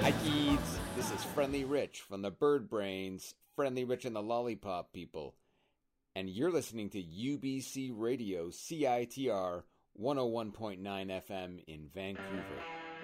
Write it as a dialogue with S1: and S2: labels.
S1: Hi, kids. This is Friendly Rich from the Bird Brains, Friendly Rich and the Lollipop People. And you're listening to UBC Radio CITR 101.9 FM in Vancouver.